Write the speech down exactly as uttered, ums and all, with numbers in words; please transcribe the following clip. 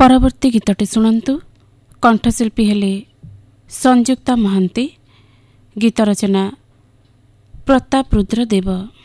ପରବର୍ତ୍ତୀ ଗୀତଟି ଶୁଣନ୍ତୁ। କଣ୍ଠଶିଳ୍ପୀ ହେଲେ ସଂଯୁକ୍ତା ମହାନ୍ତି, ଗୀତ ରଚନା ପ୍ରତାପ ରୁଦ୍ର ଦେବ।